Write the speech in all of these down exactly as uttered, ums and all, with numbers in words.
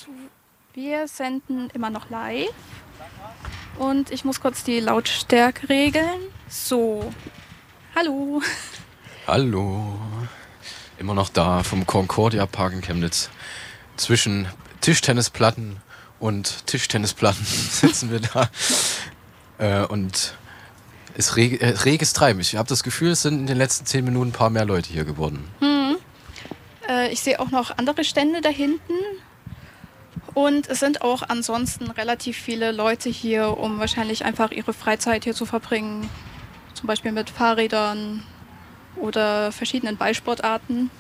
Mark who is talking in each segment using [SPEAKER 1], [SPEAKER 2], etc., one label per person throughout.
[SPEAKER 1] Wir senden immer noch live und ich muss kurz die Lautstärke regeln. So, hallo.
[SPEAKER 2] Hallo. Immer noch da vom Concordia Park in Chemnitz. Zwischen Tischtennisplatten und Tischtennisplatten sitzen wir da. Äh, und ist reg, äh, reges Treiben. Ich habe das Gefühl, es sind in den letzten zehn Minuten ein paar mehr Leute hier geworden.
[SPEAKER 1] Hm. Äh, ich sehe auch noch andere Stände da hinten. Und es sind auch ansonsten relativ viele Leute hier, um wahrscheinlich einfach ihre Freizeit hier zu verbringen. Zum Beispiel mit Fahrrädern oder verschiedenen Ballsportarten.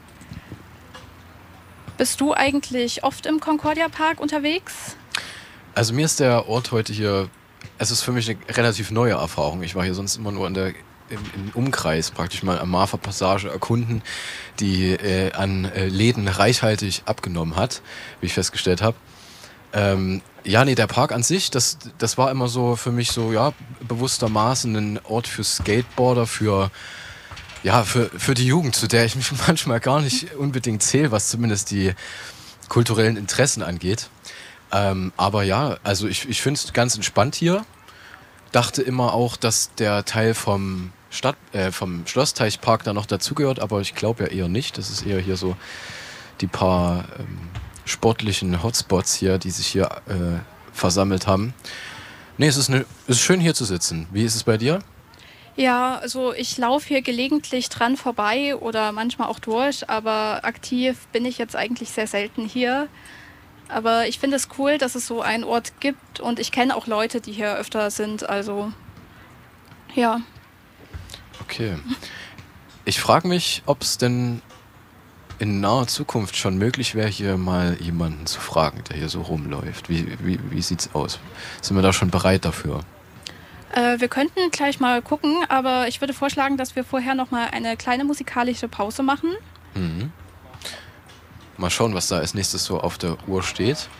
[SPEAKER 1] Bist du eigentlich oft im Concordia Park unterwegs?
[SPEAKER 2] Also mir ist der Ort heute hier, es ist für mich eine relativ neue Erfahrung. Ich war hier sonst immer nur in der, im, im Umkreis praktisch mal am Marfer Passage erkunden, die äh, an äh, Läden reichhaltig abgenommen hat, wie ich festgestellt habe. Ähm, ja, nee, der Park an sich, das, das war immer so für mich so, ja, bewusstermaßen ein Ort für Skateboarder, für, ja, für, für die Jugend, zu der ich mich manchmal gar nicht unbedingt zähle, was zumindest die kulturellen Interessen angeht. Ähm, aber ja, also ich, ich finde es ganz entspannt hier. Dachte immer auch, dass der Teil vom, Stadt, äh, vom Schlossteichpark da noch dazugehört, aber ich glaube ja eher nicht. Das ist eher hier so die paar ähm, sportlichen Hotspots hier, die sich hier äh, versammelt haben. Nee, es ist, ne, es ist schön hier zu sitzen. Wie ist es bei dir?
[SPEAKER 1] Ja, also ich laufe hier gelegentlich dran vorbei oder manchmal auch durch, aber aktiv bin ich jetzt eigentlich sehr selten hier. Aber ich finde es cool, dass es so einen Ort gibt und ich kenne auch Leute, die hier öfter sind, also ja.
[SPEAKER 2] Okay. Ich frage mich, ob es denn in naher Zukunft schon möglich wäre, hier mal jemanden zu fragen, der hier so rumläuft. Wie, wie, wie sieht's aus? Sind wir da schon bereit dafür?
[SPEAKER 1] Äh, wir könnten gleich mal gucken, aber ich würde vorschlagen, dass wir vorher noch mal eine kleine musikalische Pause machen.
[SPEAKER 2] Mhm. Mal schauen, was da als nächstes so auf der Uhr steht.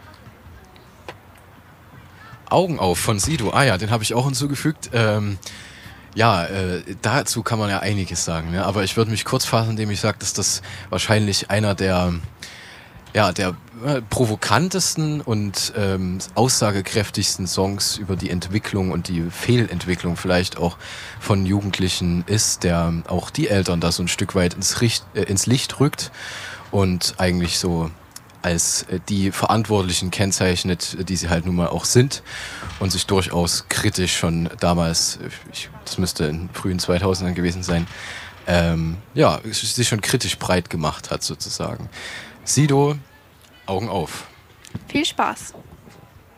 [SPEAKER 2] Augen auf von Sido. Ah ja, den habe ich auch hinzugefügt. Ähm, ja, äh, dazu kann man ja einiges sagen. Ne? Aber ich würde mich kurz fassen, indem ich sage, dass das wahrscheinlich einer der, ja, der äh, provokantesten und ähm, aussagekräftigsten Songs über die Entwicklung und die Fehlentwicklung vielleicht auch von Jugendlichen ist, der auch die Eltern da so ein Stück weit ins, Richt, äh, ins Licht rückt. Und eigentlich so als die Verantwortlichen kennzeichnet, die sie halt nun mal auch sind und sich durchaus kritisch schon damals, ich, das müsste in den frühen zweitausendern gewesen sein, ähm, ja, sich schon kritisch breit gemacht hat sozusagen. Sido, Augen auf.
[SPEAKER 1] Viel Spaß!